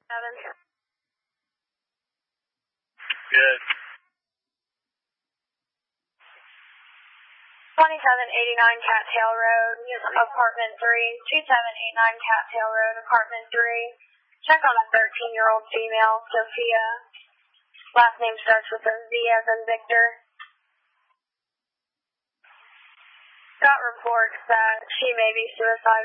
7. Good. 2789 Cattail Road, apartment 3. 2789 Cattail Road, apartment 3. Check on a 13-year-old female, Sophia. Last name starts with a V as in Victor. Got reports that she may be suicidal.